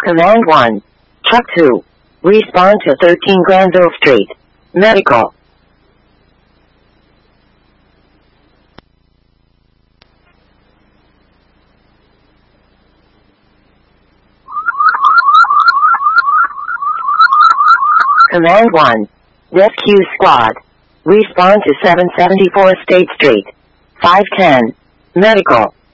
Command 1. Truck 2. Respond to 13 Granville Street. Medical. Command 1. Rescue Squad. Respond to 774 State Street. 510. Medical.